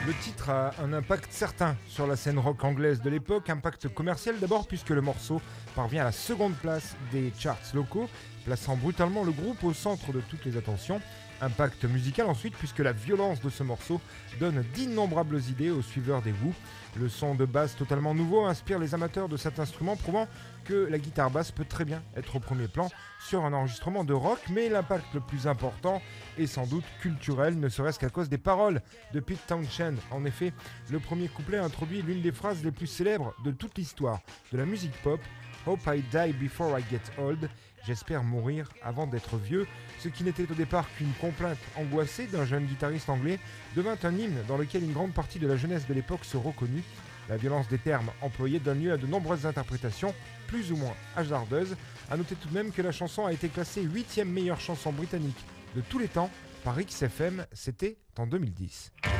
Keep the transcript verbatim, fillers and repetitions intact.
Le titre a un impact certain sur la scène rock anglaise de l'époque, impact commercial d'abord puisque le morceau parvient à la seconde place des charts locaux, plaçant brutalement le groupe au centre de toutes les attentions. Impact musical ensuite puisque la violence de ce morceau donne d'innombrables idées aux suiveurs des Who. Le son de basse totalement nouveau inspire les amateurs de cet instrument, prouvant que la guitare basse peut très bien être au premier plan sur un enregistrement de rock, mais l'impact le plus important est sans doute culturel, ne serait-ce qu'à cause des paroles de Pete Townshend. En effet, le premier couplet introduit l'une des phrases les plus célèbres de toute l'histoire de la musique pop, « Hope I die before I get old », j'espère mourir avant d'être vieux, ce qui n'était au départ qu'une complainte angoissée d'un jeune guitariste anglais, devint un hymne dans lequel une grande partie de la jeunesse de l'époque se reconnut. La violence des termes employés donne lieu à de nombreuses interprétations, plus ou moins hasardeuses. A noter tout de même que la chanson a été classée huitième meilleure chanson britannique de tous les temps par X F M, c'était en deux mille dix.